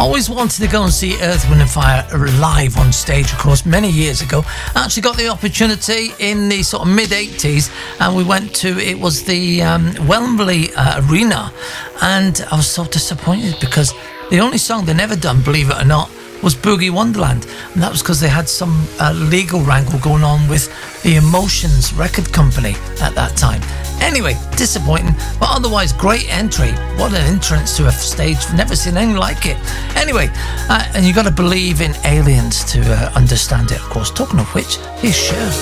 Always wanted to go and see Earth, Wind and Fire live on stage, of course, many years ago. Actually got the opportunity in the sort of mid-80s, and we went to, it was the Wembley Arena, and I was so disappointed because the only song they never done, believe it or not, was Boogie Wonderland, and that was because they had some legal wrangle going on with the Emotions record company at that time. Anyway, disappointing, but otherwise great entry. What an entrance to a stage, never seen anything like it. Anyway, and you got to believe in aliens to understand it, of course. Talking of which, here's Cher.